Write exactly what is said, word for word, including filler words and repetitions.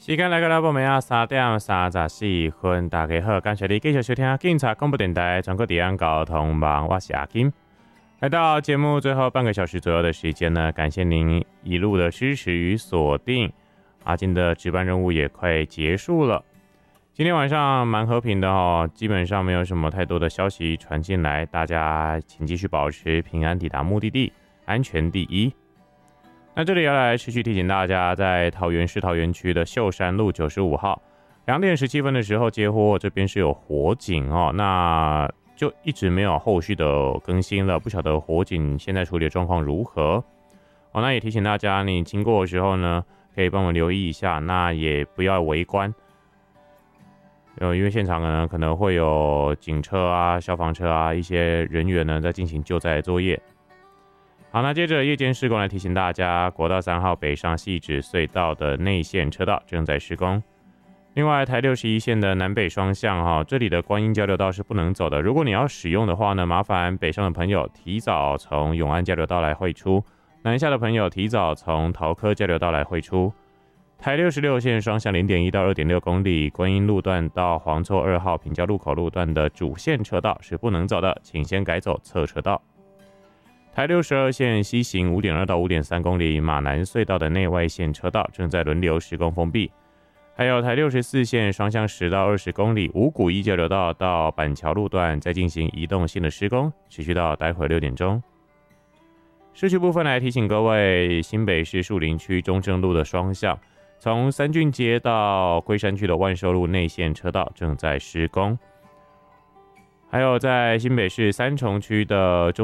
时间来到了报暝啊三点三十四分，大家好，感谢你继续收听警察广播电台全国治安交通网，我是阿金。来到节目最后半个小时左右的时间呢，感谢您一路的支持与锁定。阿金的值班任务也快结束了，今天晚上蛮和平的哦，基本上没有什么太多的消息传进来，大家请继续保持平安抵达目的地，安全第一。那这里要来持续提醒大家，在桃园市桃园区的秀山路九十五号两点十七分的时候接获，这边是有火警哦，那就一直没有后续的更新了，不晓得火警现在处理的状况如何哦。那也提醒大家，你经过的时候呢，可以帮我留意一下，那也不要围观，呃，因为现场呢可能会有警车啊、消防车啊一些人员呢在进行救灾作业。好，那接着夜间施工来提醒大家，国道三号北上汐止隧道的内线车道正在施工。另外，台六十一线的南北双向哈，这里的观音交流道是不能走的。如果你要使用的话呢，麻烦北上的朋友提早从永安交流道来汇出，南下的朋友提早从桃科交流道来汇出。台六十六线双向 零点一 到 二点六 公里，观音路段到黄厝二号平交路口路段的主线车道是不能走的，请先改走侧车道。台六十二线西行 五点二 到 五点三 公里，马南隧道的内外线车道正在轮流施工封闭。还有台六十四线双向十到二十公里，五股一交流道到板桥路段在进行移动性的施工，持续到待会六点钟。市区部分来提醒各位，新北市树林区中正路的双向，从三郡街到龟山区的万寿路内线车道正在施工。还有在新北市三重区的中